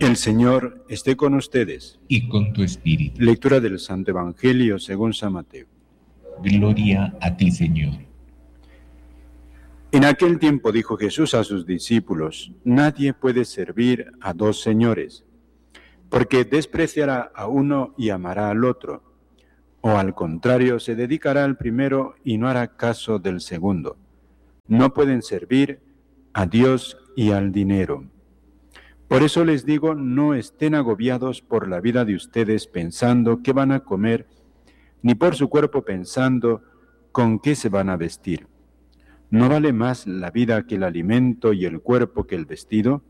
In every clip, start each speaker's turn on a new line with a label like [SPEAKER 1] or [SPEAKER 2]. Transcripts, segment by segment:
[SPEAKER 1] El Señor esté con ustedes.
[SPEAKER 2] Y con tu espíritu.
[SPEAKER 1] Lectura del Santo Evangelio según San Mateo.
[SPEAKER 2] Gloria a ti, Señor.
[SPEAKER 1] En aquel tiempo dijo Jesús a sus discípulos: nadie puede servir a dos señores, porque despreciará a uno y amará al otro, o al contrario, se dedicará al primero y no hará caso del segundo. No pueden servir a Dios y al dinero. Por eso les digo, no estén agobiados por la vida de ustedes pensando qué van a comer, ni por su cuerpo pensando con qué se van a vestir. ¿No vale más la vida que el alimento y el cuerpo que el vestido?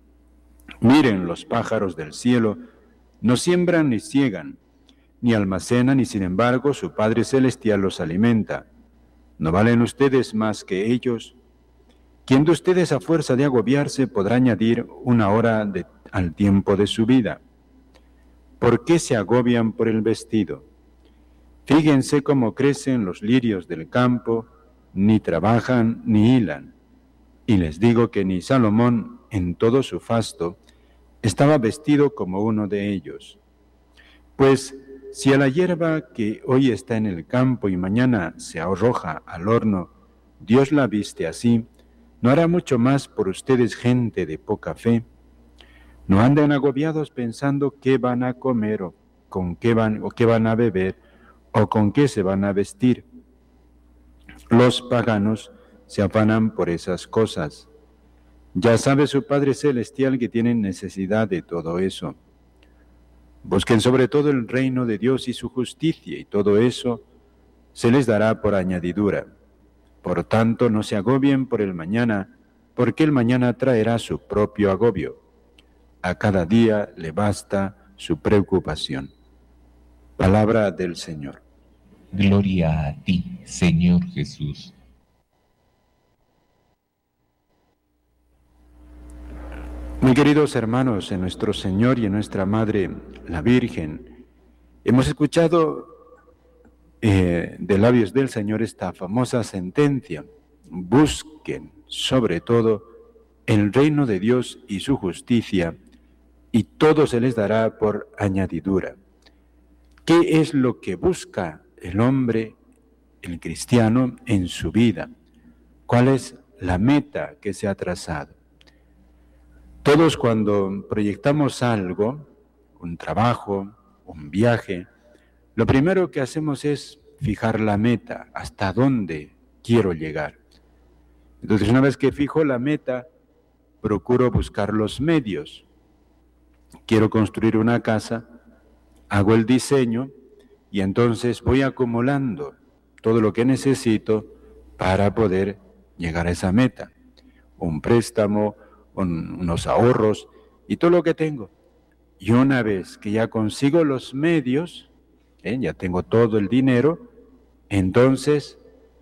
[SPEAKER 1] Miren los pájaros del cielo, no siembran ni siegan, ni almacenan, y sin embargo su Padre Celestial los alimenta. ¿No valen ustedes más que ellos? ¿Quién de ustedes a fuerza de agobiarse podrá añadir una hora al tiempo de su vida? ¿Por qué se agobian por el vestido? Fíjense cómo crecen los lirios del campo, ni trabajan ni hilan. Y les digo que ni Salomón, en todo su fasto, estaba vestido como uno de ellos. Pues si a la hierba que hoy está en el campo y mañana se arroja al horno, Dios la viste así, ¿no hará mucho más por ustedes, gente de poca fe? No anden agobiados pensando qué van a comer o qué van a beber o con qué se van a vestir. Los paganos se afanan por esas cosas. Ya sabe su Padre Celestial que tienen necesidad de todo eso. Busquen sobre todo el reino de Dios y su justicia, y todo eso se les dará por añadidura. Por tanto, no se agobien por el mañana, porque el mañana traerá su propio agobio. A cada día le basta su preocupación. Palabra del Señor.
[SPEAKER 2] Gloria a ti, Señor Jesús.
[SPEAKER 1] Muy queridos hermanos, en nuestro Señor y en nuestra Madre, la Virgen, hemos escuchado de labios del Señor esta famosa sentencia: busquen sobre todo el reino de Dios y su justicia, y todo se les dará por añadidura. ¿Qué es lo que busca el hombre, el cristiano, en su vida? ¿Cuál es la meta que se ha trazado? Todos, cuando proyectamos algo, un trabajo, un viaje, lo primero que hacemos es fijar la meta, hasta dónde quiero llegar. Entonces, una vez que fijo la meta, procuro buscar los medios. Quiero construir una casa, hago el diseño y entonces voy acumulando todo lo que necesito para poder llegar a esa meta. Un préstamo, unos ahorros y todo lo que tengo. Y una vez que ya consigo los medios, ya tengo todo el dinero, entonces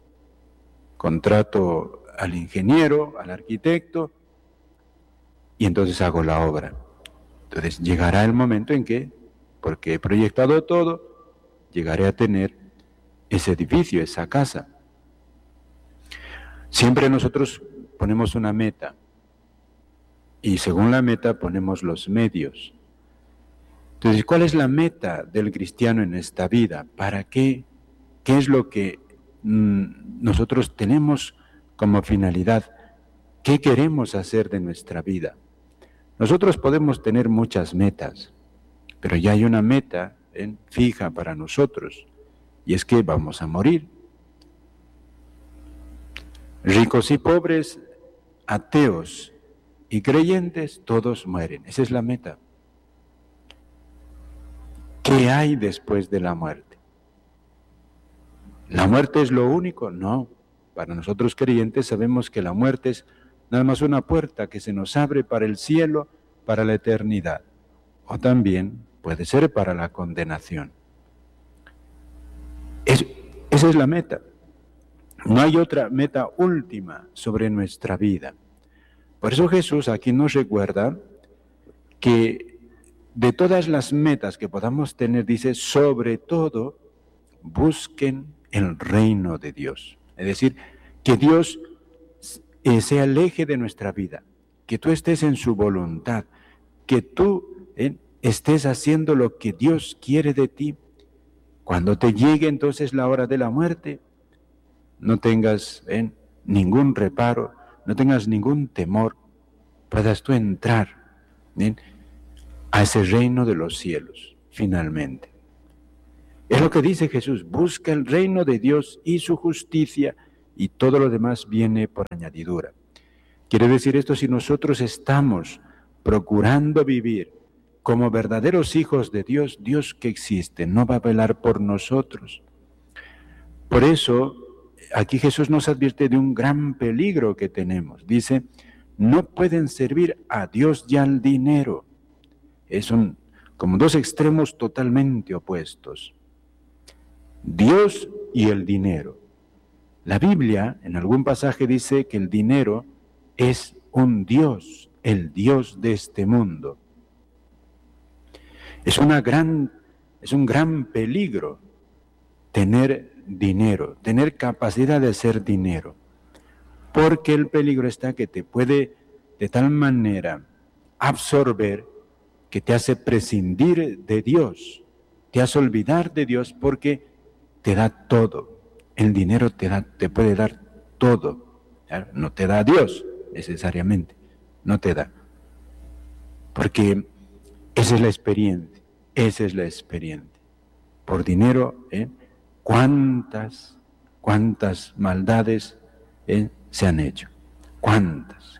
[SPEAKER 1] contrato al ingeniero, al arquitecto, y entonces hago la obra. Entonces llegará el momento en que, porque he proyectado todo, llegaré a tener ese edificio, esa casa. Siempre nosotros ponemos una meta, y según la meta ponemos los medios. Entonces, ¿cuál es la meta del cristiano en esta vida? ¿Para qué? ¿Qué es lo que nosotros tenemos como finalidad? ¿Qué queremos hacer de nuestra vida? Nosotros podemos tener muchas metas, pero ya hay una meta fija para nosotros, y es que vamos a morir. Ricos y pobres, ateos y creyentes, todos mueren. Esa es la meta. ¿Qué hay después de la muerte? ¿La muerte es lo único? No. Para nosotros creyentes sabemos que la muerte es nada más una puerta que se nos abre para el cielo, para la eternidad. O también puede ser para la condenación. Esa es la meta. No hay otra meta última sobre nuestra vida. Por eso Jesús aquí nos recuerda que de todas las metas que podamos tener, dice, sobre todo, busquen el reino de Dios. Es decir, que Dios sea el eje de nuestra vida, que tú estés en su voluntad, que tú estés haciendo lo que Dios quiere de ti. Cuando te llegue entonces la hora de la muerte, no tengas ningún reparo, no tengas ningún temor, puedas tú entrar a ese reino de los cielos, finalmente. Es lo que dice Jesús: busca el reino de Dios y su justicia, y todo lo demás viene por añadidura. Quiere decir esto, si nosotros estamos procurando vivir como verdaderos hijos de Dios, Dios que existe no va a velar por nosotros. Por eso, aquí Jesús nos advierte de un gran peligro que tenemos. Dice, no pueden servir a Dios y al dinero. Son como dos extremos totalmente opuestos. Dios y el dinero. La Biblia, en algún pasaje, dice que el dinero es un Dios, el Dios de este mundo. Es un gran peligro tener dinero, tener capacidad de hacer dinero, porque el peligro está que te puede de tal manera absorber que te hace prescindir de Dios, te hace olvidar de Dios, porque te da todo. El dinero te puede dar todo. No te da a Dios necesariamente, no te da. Porque esa es la experiencia, Por dinero, ¿cuántas maldades se han hecho? ¿Cuántas?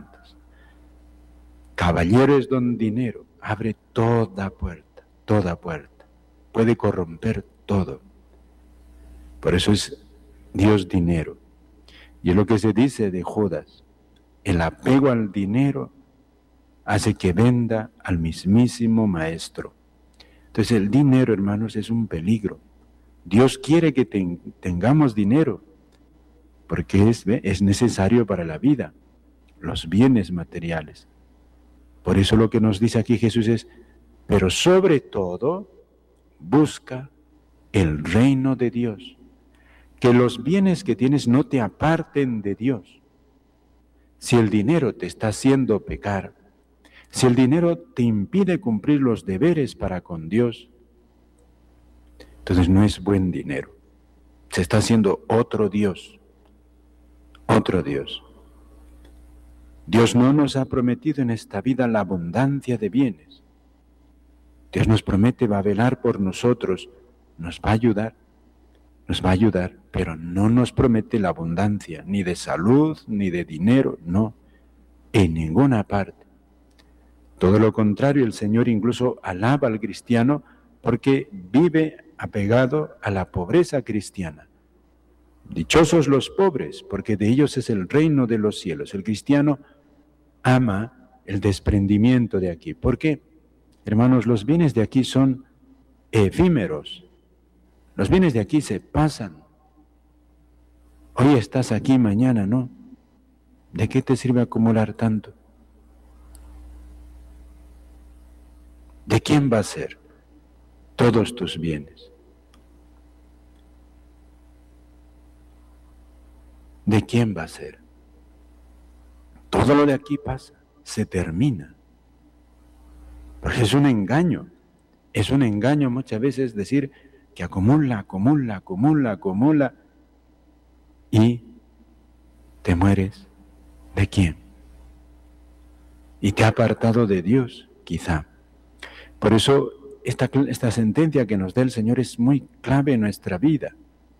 [SPEAKER 1] Caballeros don dinero, abre toda puerta, puede corromper todo. Por eso es Dios dinero. Y es lo que se dice de Judas: el apego al dinero hace que venda al mismísimo maestro. Entonces el dinero, hermanos, es un peligro. Dios quiere que tengamos dinero, porque es necesario para la vida, los bienes materiales. Por eso lo que nos dice aquí Jesús es, pero sobre todo, busca el reino de Dios. Que los bienes que tienes no te aparten de Dios. Si el dinero te está haciendo pecar, si el dinero te impide cumplir los deberes para con Dios, entonces no es buen dinero. Se está haciendo otro Dios. Dios no nos ha prometido en esta vida la abundancia de bienes. Dios nos promete, va a velar por nosotros, nos va a ayudar, pero no nos promete la abundancia, ni de salud, ni de dinero, no, en ninguna parte. Todo lo contrario, el Señor incluso alaba al cristiano porque vive apegado a la pobreza cristiana. Dichosos los pobres, porque de ellos es el reino de los cielos. El cristiano ama el desprendimiento de aquí. ¿Por qué? Hermanos, los bienes de aquí son efímeros. Los bienes de aquí se pasan. Hoy estás aquí, mañana no. ¿De qué te sirve acumular tanto? ¿De quién va a ser todos tus bienes? ¿De quién va a ser? Todo lo de aquí pasa, se termina. Porque es un engaño muchas veces decir que acumula y te mueres. ¿De quién? Y te ha apartado de Dios, quizá. Por eso esta sentencia que nos da el Señor es muy clave en nuestra vida.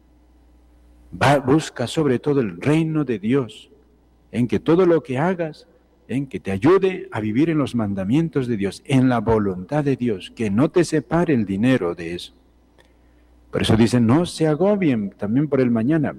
[SPEAKER 1] Busca sobre todo el reino de Dios, en que todo lo que hagas, en que te ayude a vivir en los mandamientos de Dios, en la voluntad de Dios, que no te separe el dinero de eso. Por eso dicen, no se agobien también por el mañana.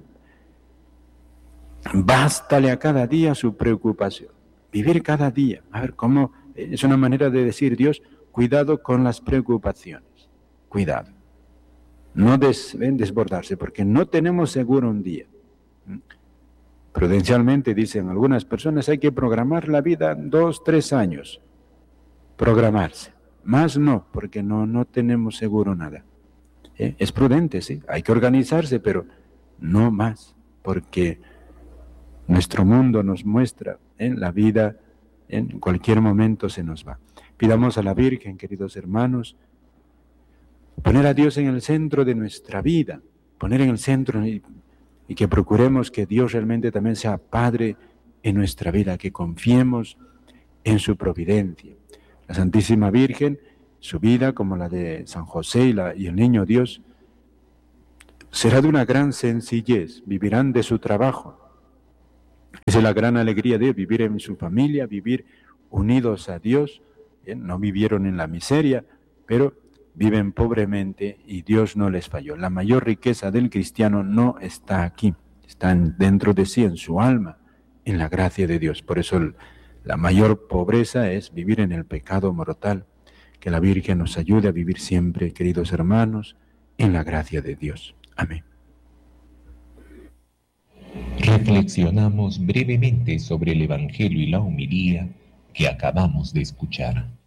[SPEAKER 1] Bástale a cada día su preocupación. Vivir cada día. A ver, ¿cómo? Es una manera de decir Dios, cuidado con las preocupaciones. Cuidado. No deben desbordarse, porque no tenemos seguro un día. Prudencialmente, dicen algunas personas, hay que programar la vida 2, 3 años. Programarse. Más no, porque no tenemos seguro nada. Es prudente, sí, hay que organizarse, pero no más, porque nuestro mundo nos muestra, la vida en cualquier momento se nos va. Pidamos a la Virgen, queridos hermanos, poner a Dios en el centro de nuestra vida, poner en el centro y que procuremos que Dios realmente también sea Padre en nuestra vida, que confiemos en su providencia. La Santísima Virgen, su vida como la de San José y el Niño Dios, será de una gran sencillez, vivirán de su trabajo. Esa es la gran alegría de vivir en su familia, vivir unidos a Dios. Bien, no vivieron en la miseria, pero viven pobremente y Dios no les falló. La mayor riqueza del cristiano no está aquí, está dentro de sí, en su alma, en la gracia de Dios. Por eso la mayor pobreza es vivir en el pecado mortal. Que la Virgen nos ayude a vivir siempre, queridos hermanos, en la gracia de Dios. Amén.
[SPEAKER 2] Reflexionamos brevemente sobre el Evangelio y la homilía que acabamos de escuchar.